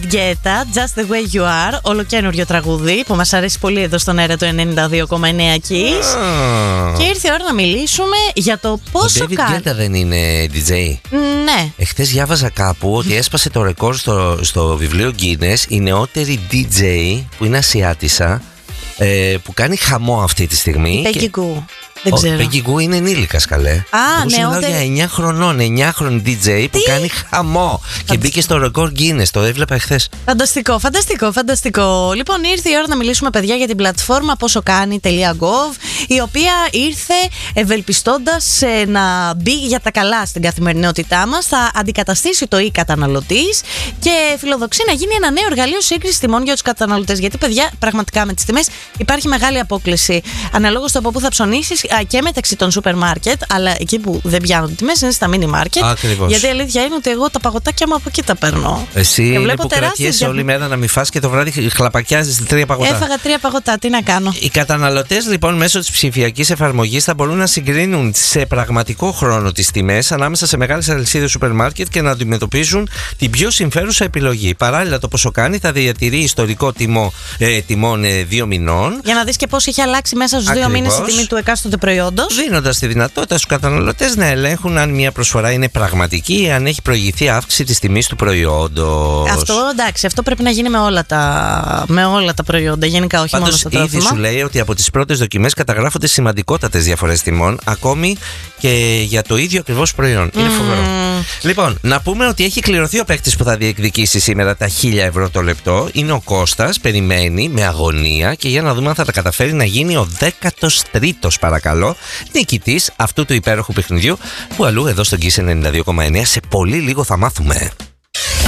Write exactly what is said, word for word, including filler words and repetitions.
Γκέτα, Just the way you are, ολοκένουργιο τραγούδι που μας αρέσει πολύ εδώ στον αέρα του ενενήντα δύο κόμμα εννέα Kiss. Oh. Και ήρθε η ώρα να μιλήσουμε για το πόσο. Ο David Guetta δεν είναι ντι τζέι? Ναι. Εχθές διάβαζα κάπου ότι έσπασε το ρεκόρ στο, στο βιβλίο Guinness η νεότερη ντι τζέι που είναι Ασιάτισσα, ε, που κάνει χαμό αυτή τη στιγμή. Peggy Gou. Δεν ξέρω. Ο Peggy Gou είναι ενήλικας, καλέ. Α, ναι, νεότερη... για εννιά χρονών, εννιάχρονη ντι τζέι που κάνει χαμό. Και μπήκε στο ρεκόρ Guinness, το έβλεπα εχθές. Φανταστικό, φανταστικό, φανταστικό. Λοιπόν, ήρθε η ώρα να μιλήσουμε, παιδιά, για την πλατφόρμα ποσοκάνει.gov, η οποία ήρθε ευελπιστώντας ε, να μπει για τα καλά στην καθημερινότητά μας. Θα αντικαταστήσει το e-καταναλωτής και φιλοδοξεί να γίνει ένα νέο εργαλείο σύγκρισης τιμών για τους καταναλωτές. Γιατί, παιδιά, πραγματικά με τις τιμές υπάρχει μεγάλη απόκληση. Αναλόγως το από πού θα ψωνίσεις και μεταξύ των σούπερ μάρκετ, αλλά εκεί που δεν πιάνουν τιμές είναι στα μίνι μάρκετ. Ακριβώς. Γιατί η αλήθεια είναι ότι εγώ τα παγωτάκια μου από εκεί τα παίρνω. Εσύ είναι που κρατιέσαι όλη μέρα να μην φας και το βράδυ χλαπακιάζεις τρία παγωτά. Έφαγα τρία παγωτά, τι να κάνω. Οι καταναλωτές λοιπόν μέσω της ψηφιακής εφαρμογής θα μπορούν να συγκρίνουν σε πραγματικό χρόνο τις τιμές ανάμεσα σε μεγάλες αλυσίδες σούπερ μάρκετ και να αντιμετωπίζουν την πιο συμφέρουσα επιλογή. Παράλληλα, το Ποσοκάνι θα διατηρεί ιστορικό τιμό, ε, τιμών ε, δύο μηνών. Για να δεις και πώς έχει αλλάξει μέσα στους δύο μήνες η τιμή του εκάστοτε προϊόντος. Δίνοντας τη δυνατότητα στους καταναλωτές να ελέγχουν αν μια προσφορά είναι πραγματική ή αν έχει προηγηθεί αύξηση της τιμής του προϊόντος. Αυτό εντάξει, αυτό πρέπει να γίνει με όλα τα, με όλα τα προϊόντα, γενικά, όχι Πάντως, μόνο στο τρόφιμα. Ήδη σου λέει ότι από τις πρώτες δοκιμές καταγράφονται σημαντικότατες διαφορές τιμών, ακόμη και για το ίδιο ακριβώς προϊόν. Είναι mm. φοβερό. Λοιπόν, να πούμε ότι έχει κληρωθεί ο παίκτης που θα διεκδικήσει σήμερα τα χίλια ευρώ το λεπτό. Είναι ο Κώστας, περιμένει με αγωνία και για να δούμε αν θα τα καταφέρει να γίνει ο δέκατος τρίτος, παρακαλώ, νικητής αυτού του υπέροχου παιχνιδιού που αλλού εδώ στον Kiss ενενήντα δύο κόμμα εννέα σε πολύ λίγο θα μάθουμε.